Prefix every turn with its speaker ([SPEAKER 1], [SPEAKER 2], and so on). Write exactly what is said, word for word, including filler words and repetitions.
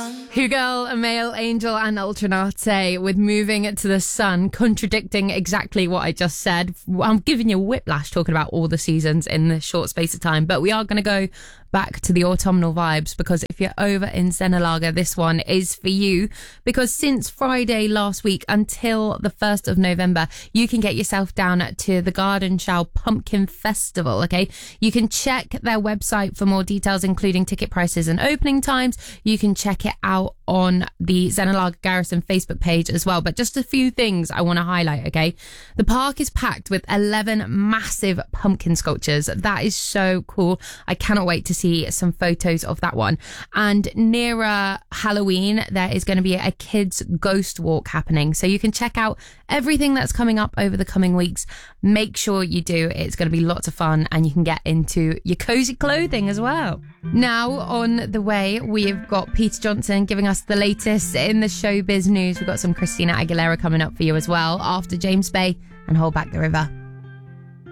[SPEAKER 1] Hugel, Male Angel and Ultranate with Moving to the Sun, contradicting exactly what I just said. I'm giving you a whiplash talking about all the seasons in this short space of time, but we are going to go back to the autumnal vibes, because if you're over in Zenalaga, this one is for you, because since Friday last week until the first of November, you can get yourself down to the Garden Show Pumpkin Festival, okay? You can check their website for more details, including ticket prices and opening times. You can check it out on the Zenalaga Garrison Facebook page as well. But just a few things I want to highlight, okay? The park is packed with eleven massive pumpkin sculptures. That is so cool. I cannot wait to see some photos of that one. And nearer Halloween, there is going to be a kids ghost walk happening. So you can check out everything that's coming up over the coming weeks. Make sure you do. It's going to be lots of fun, and you can get into your cozy clothing as well. Now, on the way, we've got Peter Johnson giving us the latest in the showbiz news. We've got some Christina Aguilera coming up for you as well after James Bay and Hold Back the River.